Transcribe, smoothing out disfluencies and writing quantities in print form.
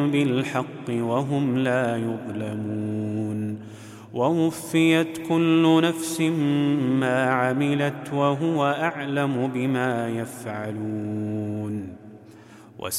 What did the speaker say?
بالحق وهم لا يظلمون ووفيت كل نفس ما عملت وهو أعلم بما يفعلون